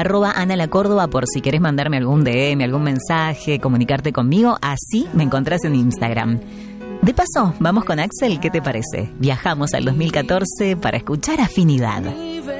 @AnaLaCórdoba por si querés mandarme algún DM, algún mensaje, comunicarte conmigo. Así me encontrás en Instagram. De paso, vamos con Axel, ¿qué te parece? Viajamos al 2014 para escuchar Afinidad.